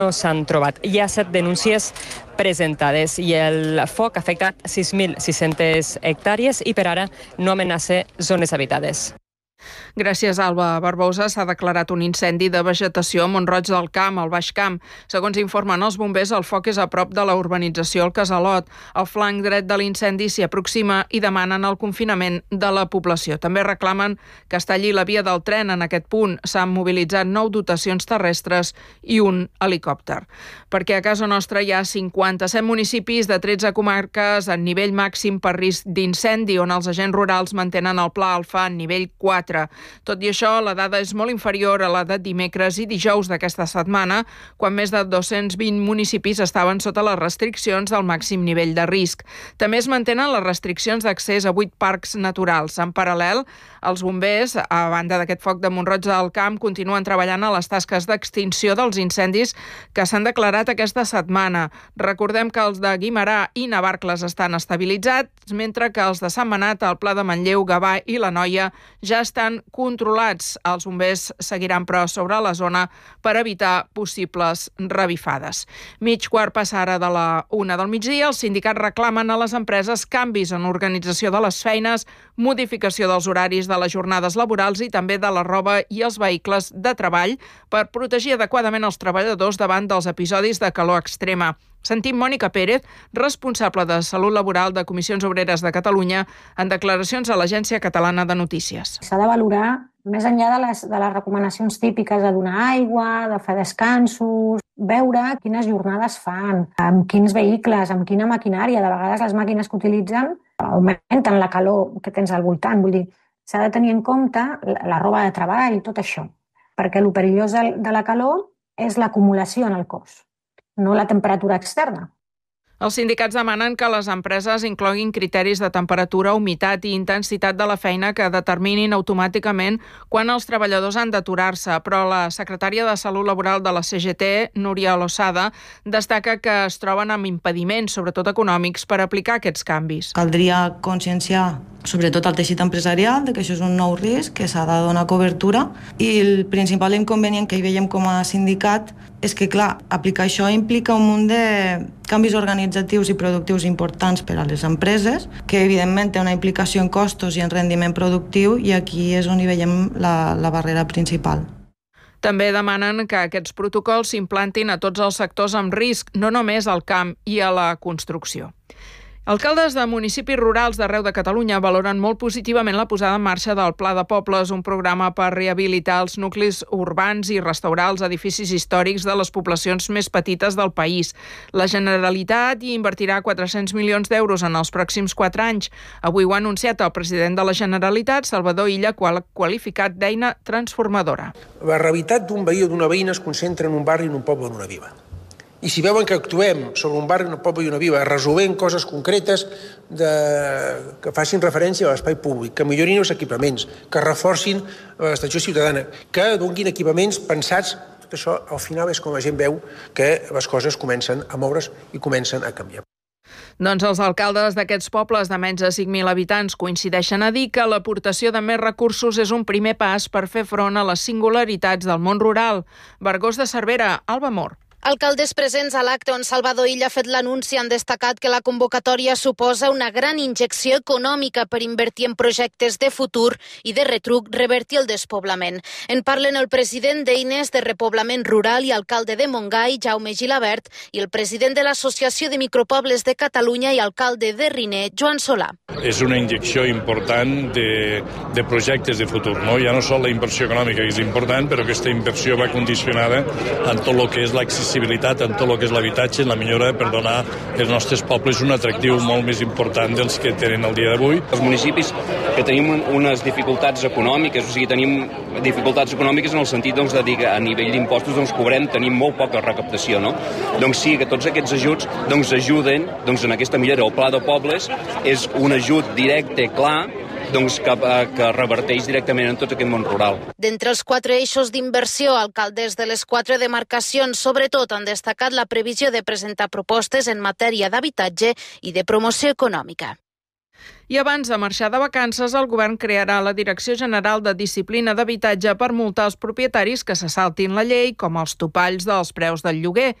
no s'han trobat. Hi ha 7 denúncies presentades i el foc ha afectat 6.600 hectàrees i per ara no amenaça zones habitades. Gràcies, Alba Barbosa. S'ha declarat un incendi de vegetació a Mont-roig del Camp, al Baix Camp. Segons informen els bombers, el foc és a prop de la urbanització El Casalot. El flanc dret de l'incendi s'hi aproxima i demanen el confinament de la població. També reclamen que es talli la via del tren en aquest punt. S'han mobilitzat 9 dotacions terrestres i un helicòpter. Perquè a casa nostra hi ha 57 municipis de 13 comarques en nivell màxim per risc d'incendi, on els agents rurals mantenen el pla alfa en nivell 4. Tot i això, la dada és molt inferior a la de dimecres i dijous d'aquesta setmana, quan més de 220 municipis estaven sota les restriccions del màxim nivell de risc. També es mantenen les restriccions d'accés a 8 parcs naturals. En paral·lel, els bombers, a banda d'aquest foc de Mont-roig del Camp, continuen treballant a les tasques d'extinció dels incendis que s'han declarat aquesta setmana. Recordem que els de Guimerà i Navarcles estan estabilitzats, mentre que els de Sentmenat, el Pla de Manlleu, Gavà i l'Anoia ja estan controlats. Els bombers seguiran, però, sobre la zona per evitar possibles revifades. Mig quart passa ara de la 1 del migdia. Els sindicats reclamen a les empreses canvis en organització de les feines, modificació dels horaris de les jornades laborals i també de la roba i els vehicles de treball per protegir adequadament els treballadors davant dels episodis de calor extrema. Sentim Mònica Pérez, responsable de Salut Laboral de Comissions Obreres de Catalunya, en declaracions a l'Agència Catalana de Notícies. S'ha de valorar, més enllà de les recomanacions típiques de donar aigua, de fer descansos, veure quines jornades fan, amb quins vehicles, amb quina maquinària. De vegades les màquines que utilitzen augmenten la calor que tens al voltant. Vull dir, s'ha de tenir en compte la roba de treball i tot això, perquè el perillós de la calor és l'acumulació en el cos, no la temperatura externa. Els sindicats demanen que les empreses incloguin criteris de temperatura, humitat i intensitat de la feina que determinin automàticament quan els treballadors han d'aturar-se, però la secretària de Salut Laboral de la CGT, Núria Losada, destaca que es troben amb impediments, sobretot econòmics, per aplicar aquests canvis. Caldria conscienciar sobretot al teixit empresarial, de que això és un nou risc, que s'ha de donar cobertura, i el principal inconvenient que hi veiem com a sindicat és que, clar, aplicar això implica un munt de canvis organitzatius i productius importants per a les empreses, que evidentment té una implicació en costos i en rendiment productiu, i aquí és on hi veiem la barrera principal. També demanen que aquests protocols s'implantin a tots els sectors amb risc, no només al camp i a la construcció. Alcaldes de municipis rurals d'arreu de Catalunya valoren molt positivament la posada en marxa del Pla de Pobles, un programa per rehabilitar els nuclis urbans i restaurar els edificis històrics de les poblacions més petites del país. La Generalitat hi invertirà 400 milions d'euros en els pròxims 4 anys. Avui ho ha anunciat el president de la Generalitat, Salvador Illa, qualificat d'eina transformadora. La realitat d'un veí o d'una veïna es concentra en un barri, en un poble, en una vila. I si veuen que actuem sobre un barri, un poble i una vila, resolent coses concretes que facin referència a l'espai públic, que millorin els equipaments, que reforcin l'estació ciutadana, que donin equipaments pensats, tot això al final és com la gent veu que les coses comencen a moure's i comencen a canviar. Doncs els alcaldes d'aquests pobles de menys de 5.000 habitants coincideixen a dir que l'aportació de més recursos és un primer pas per fer front a les singularitats del món rural. Vergós de Cervera, Alba Mor. Alcaldes presents a l'acte on Salvador Illa ha fet l'anunci han destacat que la convocatòria suposa una gran injecció econòmica per invertir en projectes de futur i de retruc revertir el despoblament. En parlen el president d'Eines de Repoblament Rural i alcalde de Montgai, Jaume Gilabert, i el president de l'Associació de Micropobles de Catalunya i alcalde de Riner, Joan Solà. És una injecció important de projectes de futur, no? Ja no sol la inversió econòmica, que és important, però aquesta inversió va condicionada en tot el que és l'accessibilitat, en tot el que és l'habitatge, en la millora per donar als nostres pobles un atractiu molt més important dels que tenen el dia d'avui. Els municipis que tenim unes dificultats econòmiques, o sigui, tenim dificultats econòmiques en el sentit de dir que a nivell d'impostos tenim molt poca recaptació, no? Doncs sí, que tots aquests ajuts ajuden en aquesta millora. El Pla de Pobles és un ajut directe, clar, que reverteix directament en tot aquest món rural. D'entre els 4 eixos d'inversió, alcaldes de les 4 demarcacions sobretot han destacat la previsió de presentar propostes en matèria d'habitatge i de promoció econòmica. I abans de marxar de vacances, el govern crearà la Direcció General de Disciplina d'Habitatge per multar els propietaris que se saltin la llei, com els topalls dels preus del lloguer.